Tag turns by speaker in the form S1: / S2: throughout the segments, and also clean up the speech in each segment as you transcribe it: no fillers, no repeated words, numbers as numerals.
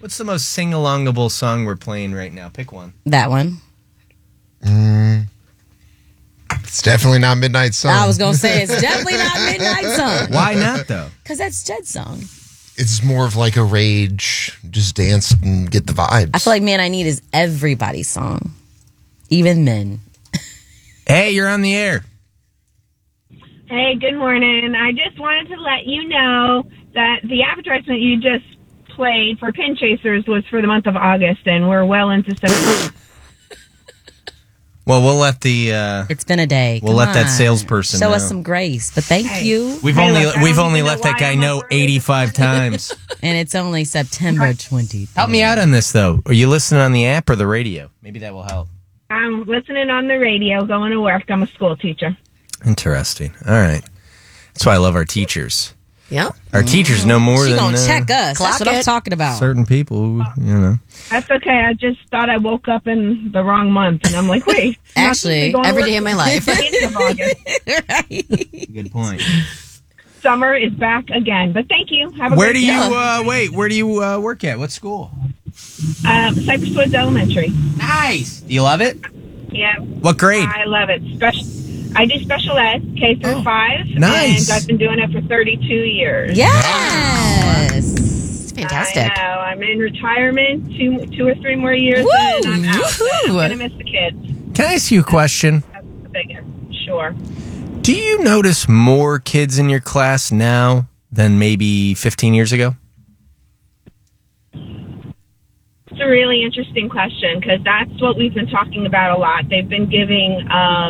S1: What's the most sing-alongable song we're playing right now? Pick one.
S2: That one.
S3: It's definitely not Midnight Sun.
S2: I was going to say, it's definitely not Midnight Sun.
S1: Why not, though?
S2: Because that's Jed's song.
S3: It's more of like a rage, just dance and get the vibes.
S2: I feel like Man I Need is everybody's song. Even men.
S1: Hey, you're on the air.
S4: Hey, good morning. I just wanted to let you know that the advertisement you just played for Pin Chasers was for the month of August, and we're well into September.
S1: Well, we'll let the
S2: It's been a day.
S1: we'll
S2: Come
S1: let that
S2: on.
S1: salesperson
S2: Show
S1: know.
S2: us some grace. But thank you.
S1: We've
S4: Hey,
S1: only
S4: look, I
S1: we've
S4: don't
S1: only
S4: even
S1: let
S4: know
S1: that
S4: why
S1: guy
S4: I'm
S1: know
S4: over it.
S1: 85 times.
S2: And it's only September 20th.
S1: Help me out on this, though. Are you listening on the app or the radio? Maybe that will help.
S4: I'm listening on the radio, going to work. I'm a school teacher.
S1: Interesting. All right. That's why I love our teachers.
S5: Yep.
S1: Our teachers know more
S2: She
S1: than
S2: gonna check us.
S5: Clock
S2: That's what I'm
S5: it.
S2: talking about.
S1: certain people, you know.
S4: That's okay. I just thought I woke up in the wrong month, and I'm like, wait.
S2: Actually,
S5: every day of my life.
S1: Good point.
S4: Summer is back again. But thank you. Have a
S1: Where
S4: great
S1: do
S4: day.
S1: you where do you work at? What school?
S4: Cypress Woods Elementary.
S1: Nice. Do you love it?
S4: Yeah.
S1: What grade?
S4: I love it. I do special ed, K through 5.
S1: nice.
S4: And I've been doing it for 32 years.
S2: Yes.
S5: It's fantastic.
S4: I know. I'm in retirement, two or three more years, and I'm out. I'm going to miss the kids.
S1: Can I ask you a question?
S4: That's the bigger. Sure.
S1: Do you notice more kids in your class now than maybe 15 years ago?
S4: It's a really interesting question because that's what we've been talking about a lot. They've been giving,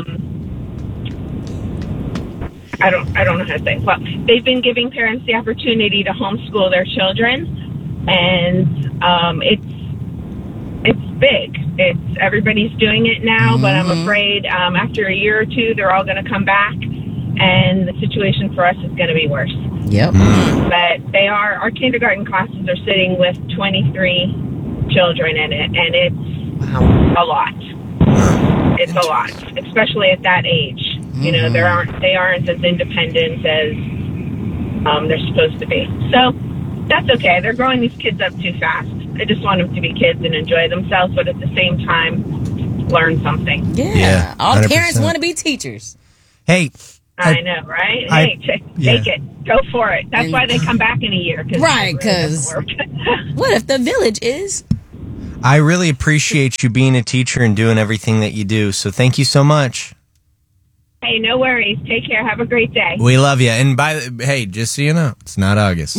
S4: I don't know how to say it. Well, they've been giving parents the opportunity to homeschool their children, and it's big. Everybody's doing it now, but I'm afraid after a year or two, they're all going to come back, and the situation for us is going to be worse.
S2: Yep.
S4: But our kindergarten classes are sitting with 23 children in it, and it's a lot. It's a lot, especially at that age. You know, they aren't as independent as they're supposed to be. So that's okay. They're growing these kids up too fast. I just want them to be kids and enjoy themselves, but at the same time, learn something.
S2: Yeah. All
S1: 100%.
S2: parents want to be teachers.
S1: Hey.
S4: I know, right? Take it. Go for it. That's why they come back in a year.
S2: Right, because what if the village is?
S1: I really appreciate you being a teacher and doing everything that you do. So thank you so much.
S4: Hey, no worries. Take care. Have a great day.
S1: We love you. And hey, just so you know, it's not August.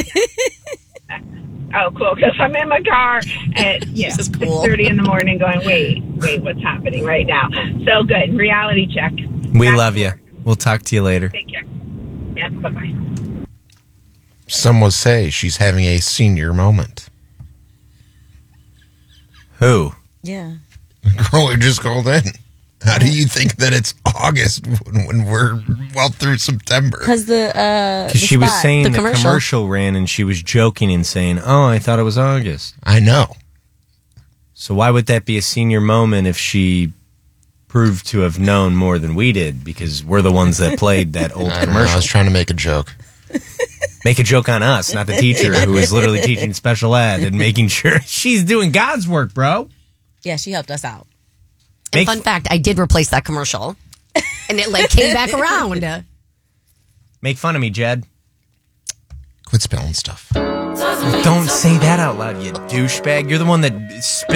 S4: Oh, cool. Because I'm in my car at
S5: This is cool.
S4: 6:30 in the morning going, wait, what's happening right now? So good. Reality check.
S1: We love you. We'll talk to you later.
S4: Take care. Yeah, bye-bye.
S3: Some will say she's having a senior moment.
S1: Who?
S2: Yeah.
S3: The girl who just called in. How do you think that it's August when we're well through September?
S2: Because
S1: Because she was saying the commercial ran and she was joking and saying, oh, I thought it was August.
S3: I know.
S1: So why would that be a senior moment if she proved to have known more than we did? Because we're the ones that played that old
S3: I don't know. I
S1: commercial.
S3: was trying to make a joke.
S1: Make a joke on us, not the teacher who is literally teaching special ed and making sure she's doing God's work, bro.
S2: Yeah, she helped us out.
S5: And fun fact, I did replace that commercial. And it came back around.
S1: Make fun of me, Jed.
S3: Quit spelling stuff.
S1: Don't say that out loud, you douchebag. You're the one that spilled